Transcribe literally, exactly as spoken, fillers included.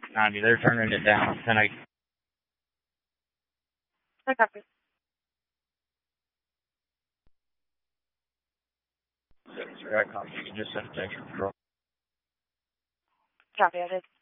ninety. They're turning it down. ten eight. I copy. I copy. You just sent a text from Control. Copy, I did.